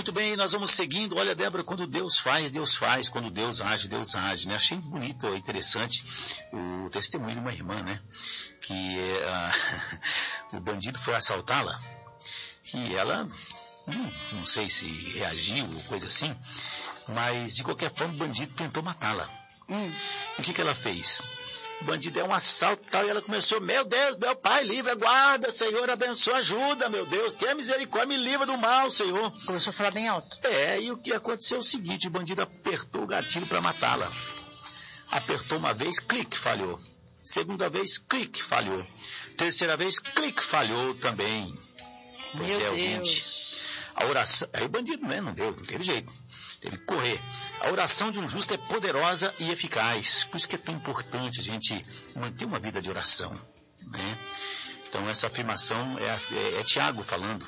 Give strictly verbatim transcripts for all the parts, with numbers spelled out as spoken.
Muito bem, nós vamos seguindo. Olha, Débora, quando Deus faz, Deus faz. Quando Deus age, Deus age, né? Achei bonito, interessante o testemunho de uma irmã, né? Que uh, o bandido foi assaltá-la e ela, hum, não sei se reagiu ou coisa assim, mas de qualquer forma o bandido tentou matá-la. Hum. O que que ela fez? O bandido deu um assalto e tal, e ela começou, meu Deus, meu Pai, livra, guarda, Senhor, abençoa, ajuda, meu Deus, tenha misericórdia, me livra do mal, Senhor. Começou a falar bem alto. É, e o que aconteceu é o seguinte, o bandido apertou o gatilho para matá-la. Apertou uma vez, clique, falhou. Segunda vez, clique, falhou. Terceira vez, clique, falhou também. Pois meu é, Deus. ouvinte. A oração, aí o bandido, né, não deu, não teve jeito. Teve que correr. A oração de um justo é poderosa e eficaz. Por isso que é tão importante a gente manter uma vida de oração, né? Então essa afirmação é, é, é Tiago falando.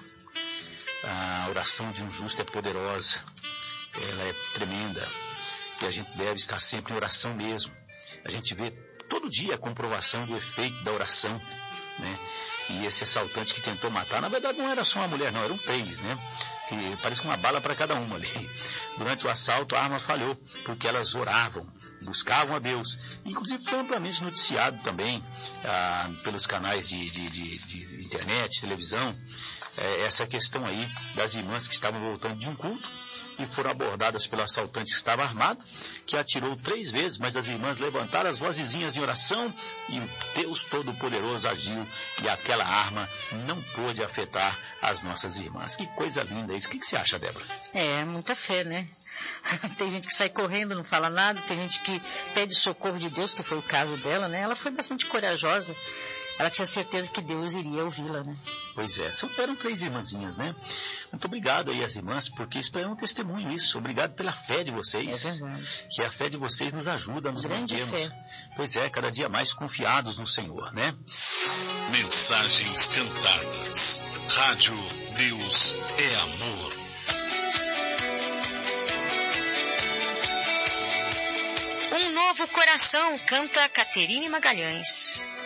A oração de um justo é poderosa. Ela é tremenda. E a gente deve estar sempre em oração mesmo. A gente vê todo dia a comprovação do efeito da oração, né? E esse assaltante que tentou matar, na verdade não era só uma mulher, não, eram três, né? Que parece uma bala para cada uma ali. Durante o assalto a arma falhou, porque elas oravam, buscavam a Deus. Inclusive foi amplamente noticiado também ah, pelos canais de, de, de, de internet, televisão, eh, essa questão aí das irmãs que estavam voltando de um culto e foram abordadas pelo assaltante que estava armado, que atirou três vezes, mas as irmãs levantaram as vozezinhas em oração e o Deus Todo-Poderoso agiu e aquela arma não pôde afetar as nossas irmãs. Que coisa linda isso. O que, que você acha, Débora? É, muita fé, né? Tem gente que sai correndo, não fala nada, tem gente que pede socorro de Deus, que foi o caso dela, né? Ela foi bastante corajosa. Ela tinha certeza que Deus iria ouvi-la, né? Pois é, são, eram três irmãzinhas, né? Muito obrigado aí às irmãs, porque isso é um testemunho, isso. Obrigado pela fé de vocês. É verdade. Que a fé de vocês nos ajuda a nos Grande mantermos. fé. Pois é, cada dia mais confiados no Senhor, né? Mensagens cantadas. Rádio Deus é Amor. Um novo coração, canta Caterine Magalhães.